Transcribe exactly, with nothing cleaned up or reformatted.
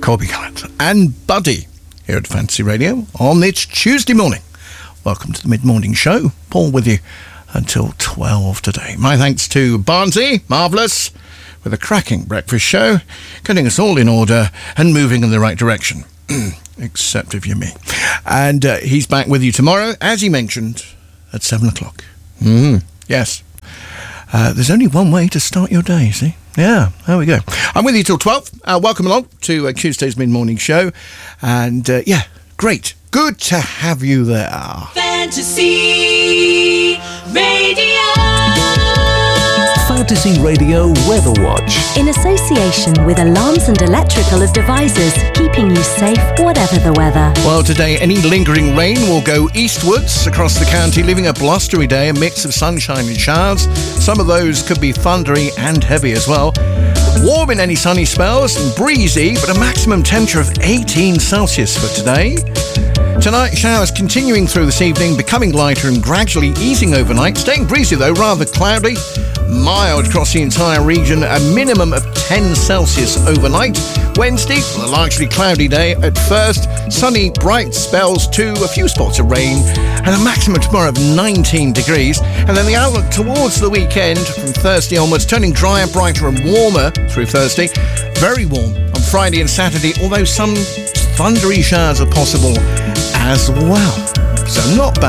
Corby Collins and Buddy here at Fantasy Radio on this Tuesday morning. Welcome to the mid-morning show. Paul with you until twelve today. My thanks to Barnsey, marvellous, with a cracking breakfast show, getting us all in order and moving in the right direction. Except if you're me. And uh, he's back with you tomorrow, as he mentioned, at seven o'clock. Mm, yes. Uh, there's only one way to start your day, see? Yeah, there we go. I'm with you till twelve. Uh, welcome along to uh, Tuesday's mid-morning show. And, uh, yeah, great. Good to have you there. Fantasy Radio. Fantasy Radio Weather Watch. In association with Alarms and Electrical Devices, keeping you safe whatever the weather. Well, today, any lingering rain will go eastwards across the county, leaving a blustery day, a mix of sunshine and showers. Some of those could be thundery and heavy as well. Warm in any sunny spells and breezy, but a maximum temperature of eighteen Celsius for today. Tonight, showers continuing through this evening, becoming lighter and gradually easing overnight. Staying breezy though, rather cloudy. Mild across the entire region, a minimum of ten Celsius overnight. Wednesday, well, a largely cloudy day at first. Sunny, bright spells too, a few spots of rain, and a maximum tomorrow of nineteen degrees. And then the outlook towards the weekend from Thursday onwards, turning drier, brighter and warmer through Thursday. Very warm on Friday and Saturday, although some thundery showers are possible as well. So not bad.